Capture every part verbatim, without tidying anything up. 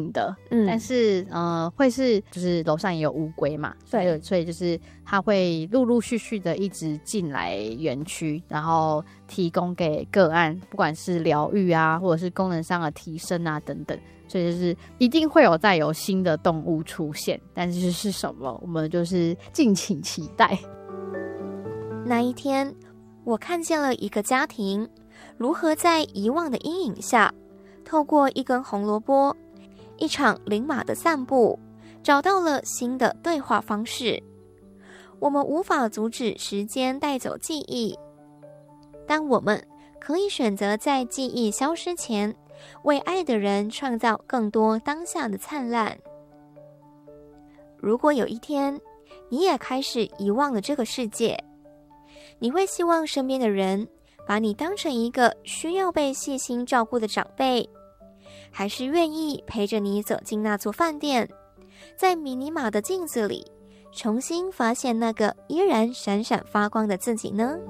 静的，嗯，但是呃会是就是楼上也有乌龟嘛，对，所以就是它会陆陆续续的一直进来园区，然后提供给个案，不管是疗愈啊，或者是功能上的提升啊等等，所以就是一定会有再有新的动物出现，但是是什么，我们就是敬请期待。 那一天，我看见了一个家庭如何在遗忘的阴影下，透过一根红萝卜，一场灵马的散步，找到了新的对话方式。我们无法阻止时间带走记忆，但我们可以选择在记忆消失前，为爱的人创造更多当下的灿烂。如果有一天，你也开始遗忘了这个世界，你会希望身边的人把你当成一个需要被细心照顾的长辈，还是愿意陪着你走进那座饭店，在迷你马的镜子里重新发现那个依然闪闪发光的自己呢？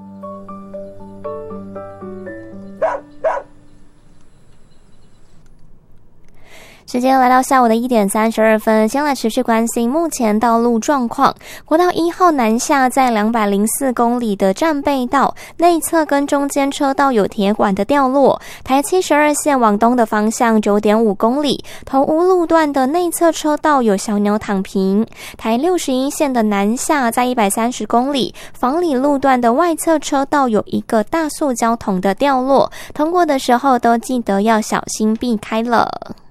时间来到下午的一点三十二分，先来持续关心目前道路状况。国道一号南下在两百零四公里的战备道内侧跟中间车道有铁管的掉落，台七十二线往东的方向 九点五公里，头屋路段的内侧车道有小牛躺平。台六十一线的南下在一百三十公里，房里路段的外侧车道有一个大塑胶桶的掉落，通过的时候都记得要小心避开了。